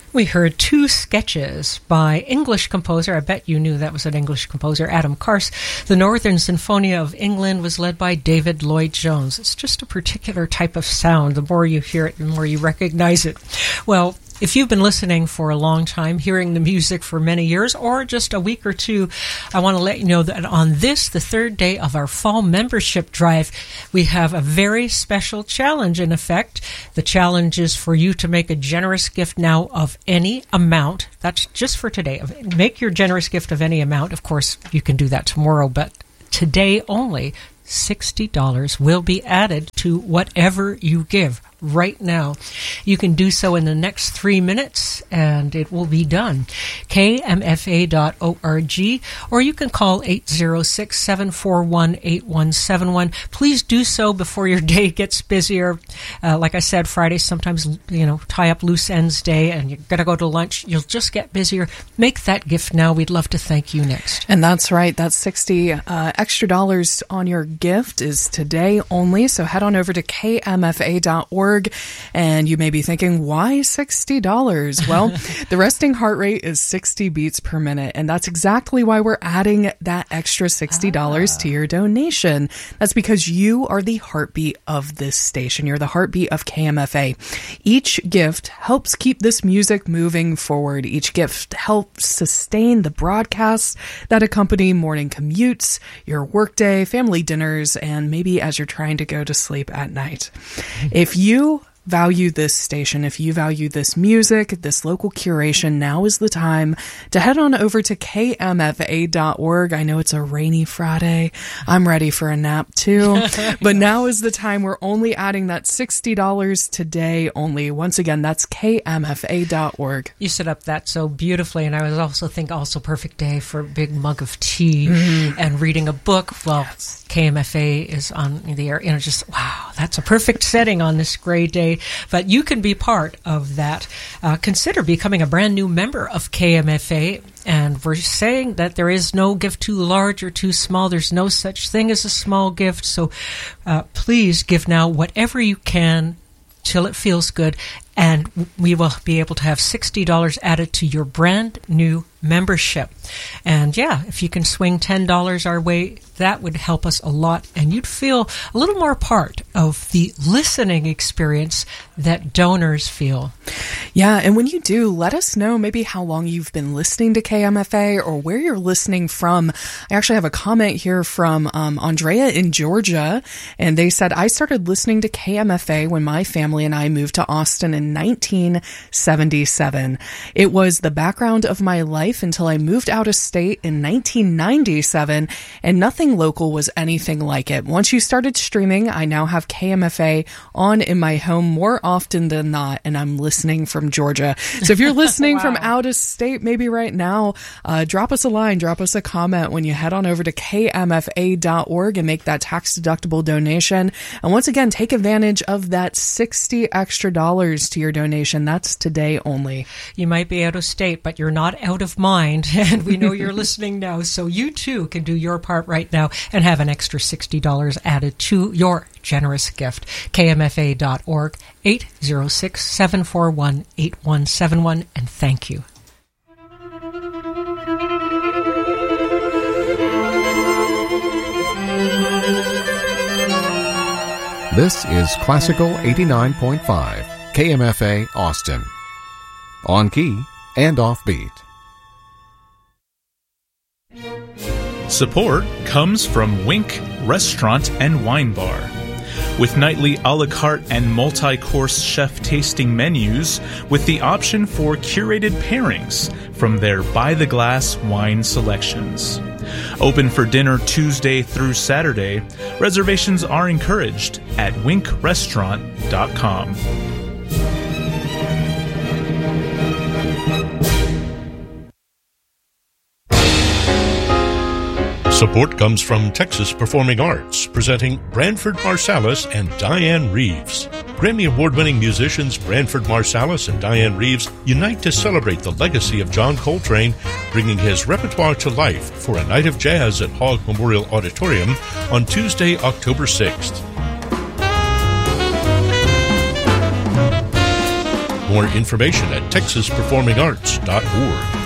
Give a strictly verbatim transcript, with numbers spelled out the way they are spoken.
We heard two sketches by English composer, I bet you knew that was an English composer, Adam Karst. The Northern Sinfonia of England was led by David Lloyd-Jones. It's just a particular type of sound. The more you hear it, the more you recognize it. Well, if you've been listening for a long time, hearing the music for many years, or just a week or two, I want to let you know that on this, the third day of our fall membership drive, we have a very special challenge in effect. The challenge is for you to make a generous gift now of any amount. That's just for today. Make your generous gift of any amount. Of course, you can do that tomorrow, but today only, sixty dollars will be added to whatever you give right now. You can do so in the next three minutes, and it will be done. K M F A dot org, or you can call eight zero six, seven four one, eight one seven one. Please do so before your day gets busier. Uh, like I said, Fridays sometimes, you know, tie up loose ends day, and you're going to go to lunch. You'll just get busier. Make that gift now. We'd love to thank you next. And that's right. That's sixty uh, extra dollars on your gift is today only. So head on over to K M F A dot org. And you may be thinking, why sixty dollars? Well, the resting heart rate is sixty beats per minute, and that's exactly why we're adding that extra sixty dollars ah. to your donation. That's because you are the heartbeat of this station. You're the heartbeat of K M F A. Each gift helps keep this music moving forward. Each gift helps sustain the broadcasts that accompany morning commutes, your workday, family dinners, and maybe as you're trying to go to sleep at night. If you value this station, if you value this music, this local curation, now is the time to head on over to K M F A dot org. I know it's a rainy Friday. I'm ready for a nap too. But now is the time. We're only adding that sixty dollars today only. Once again, that's K M F A dot org. You set up that so beautifully, and I was also think also perfect day for a big mug of tea mm-hmm. and reading a book. Well, yes. K M F A is on the air, and just, wow, that's a perfect setting on this gray day. But you can be part of that. Uh, consider becoming a brand new member of K M F A. And we're saying that there is no gift too large or too small. There's no such thing as a small gift. So uh, please give now whatever you can till it feels good. And we will be able to have sixty dollars added to your brand new membership. And yeah, if you can swing ten dollars our way, that would help us a lot. And you'd feel a little more part of the listening experience that donors feel. Yeah, and when you do, let us know maybe how long you've been listening to K M F A or where you're listening from. I actually have a comment here from um, Andrea in Georgia, and they said, I started listening to K M F A when my family and I moved to Austin in nineteen seventy-seven. It was the background of my life until I moved out of state in nineteen ninety-seven, and nothing local was anything like it. Once you started streaming, I now have K M F A on in my home more often than not, and I'm listening from Georgia. So if you're listening wow. from out of state, maybe right now, uh, drop us a line, drop us a comment when you head on over to K M F A dot org and make that tax-deductible donation. And once again, take advantage of that sixty extra dollars to your donation. That's today only. You might be out of state, but you're not out of mind, and we know you're listening now, so you too can do your part right now and have an extra sixty dollars added to your generous gift. K M F A dot org, eight zero six, seven four one, eight one seven one, and thank you. This is Classical eighty-nine point five, K M F A Austin. On key and offbeat. Support comes from Wink Restaurant and Wine Bar. With nightly a la carte and multi-course chef tasting menus with the option for curated pairings from their by-the-glass wine selections. Open for dinner Tuesday through Saturday. Reservations are encouraged at wink restaurant dot com. Support comes from Texas Performing Arts, presenting Branford Marsalis and Diane Reeves. Grammy Award-winning musicians Branford Marsalis and Diane Reeves unite to celebrate the legacy of John Coltrane, bringing his repertoire to life for a night of jazz at Hogg Memorial Auditorium on Tuesday, October sixth. More information at texas performing arts dot org.